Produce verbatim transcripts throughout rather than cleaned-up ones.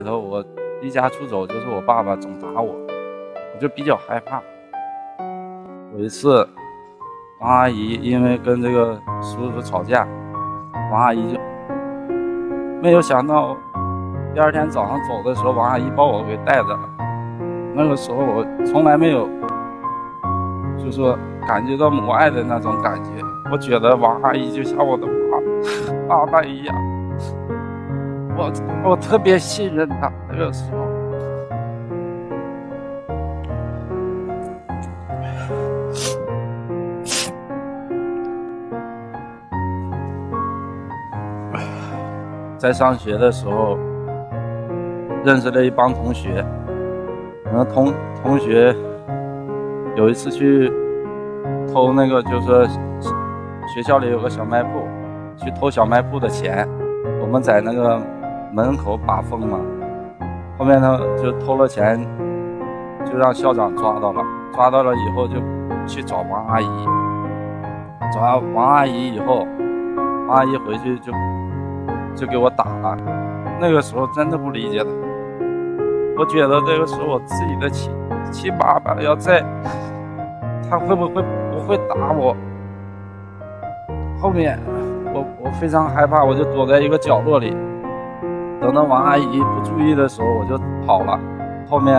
然后我离家出走，就是我爸爸总打我，我就比较害怕。有一次王阿姨因为跟这个叔叔吵架，王阿姨就没有想到第二天早上走的时候，王阿姨把我给带着了。那个时候我从来没有就说感觉到母爱的那种感觉，我觉得王阿姨就像我的爸爸爸一样，我我特别信任她。那个时候在上学的时候认识了一帮同学，然后同同学有一次去偷那个，就是说学校里有个小卖部，去偷小卖部的钱，我们在那个门口把风嘛，后面呢就偷了钱，就让校长抓到了，抓到了以后就去找王阿姨，找王阿姨以后，王阿姨回去就就给我打了。那个时候真的不理解他，我觉得这个时候我自己的亲亲爸爸要在，他会不会不会打我？后面我我非常害怕，我就躲在一个角落里，等到王阿姨不注意的时候我就跑了。后面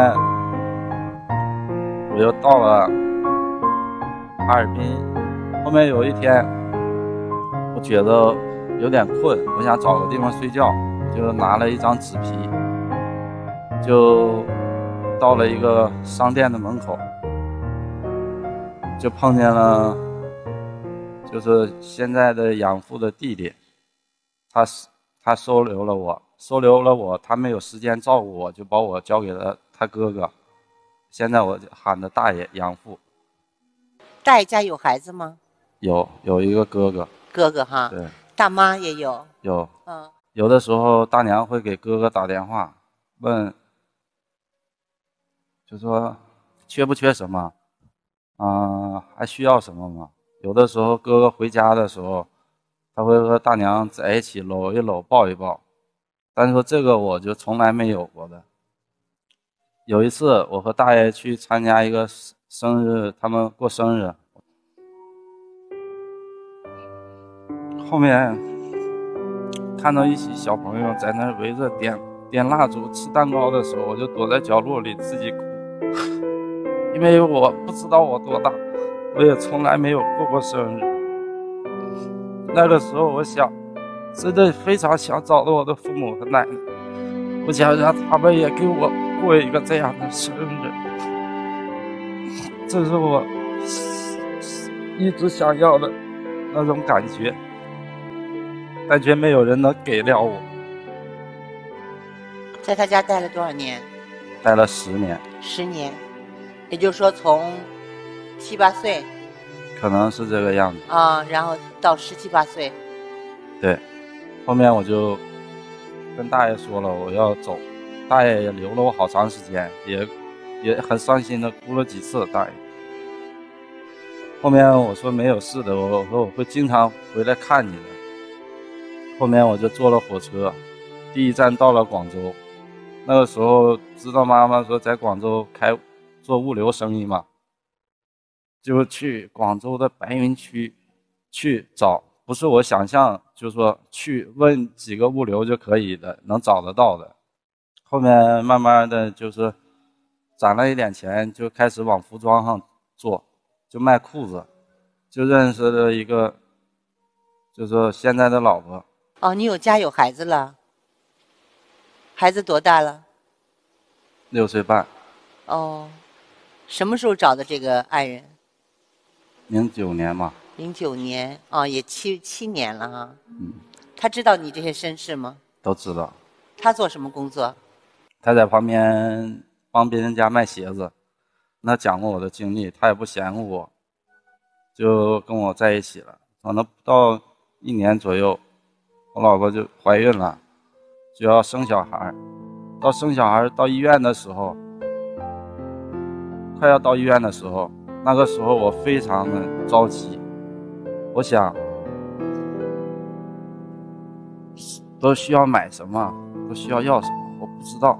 我又到了哈尔滨，后面有一天我觉得有点困，我想找个地方睡觉，就拿了一张纸皮，就到了一个商店的门口，就碰见了就是现在的养父的弟弟，他他收留了我，收留了我，他没有时间照顾我，就把我交给了他哥哥，现在我喊的大爷养父。 大爷家有孩子吗？ 有有一个哥哥。 哥哥哈。 对。 大妈也有。 有。 嗯。 有的时候大娘会给哥哥打电话问，就说缺不缺什么啊、呃，还需要什么吗？有的时候哥哥回家的时候，他会和大娘在一起搂一搂抱一抱，但是说这个我就从来没有过的。有一次我和大爷去参加一个生日，他们过生日，后面看到一起小朋友在那围着点点蜡烛吃蛋糕的时候，我就躲在角落里自己哭，因为我不知道我多大，我也从来没有过过生日。那个时候我想真的非常想找到我的父母和奶奶，我想让他们也给我过一个这样的生日，这是我一直想要的那种感觉，但却没有人能给了我。 在他家待了多少年？ 待了十年。 十年，也就是说从七八岁， 可能是这个样子啊，然后到十七八岁。 对，后面我就跟大爷说了我要走，大爷也留了我好长时间，也也很伤心的哭了几次。大爷后面我说没有事的，我说我会经常回来看你的。后面我就坐了火车，第一站到了广州。那个时候知道妈妈说在广州开做物流生意嘛，就去广州的白云区去找，不是我想象，就是说去问几个物流就可以的，能找得到的。后面慢慢的就是攒了一点钱，就开始往服装上做，就卖裤子，就认识了一个就是说现在的老婆。 哦，你有家有孩子了？孩子多大了？ 六岁半。 哦，什么时候找的这个爱人？ 零九年嘛。 零九年，哦，也七七年了哈。 嗯。 他知道你这些身世吗？ 都知道。 他做什么工作？他在旁边帮别人家卖鞋子。他讲过我的经历，他也不嫌我，就跟我在一起了。可能不到一年左右，我老婆就怀孕了，就要生小孩。到生小孩到医院的时候，快要到医院的时候，那个时候我非常的着急，我想都需要买什么，都需要要什么，我不知道。